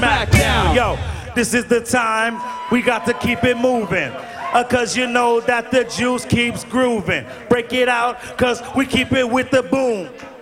Smackdown. Yo, this is the time we got to keep it moving. Cause you know that the juice keeps grooving. Break it out, cause we keep it with the boom.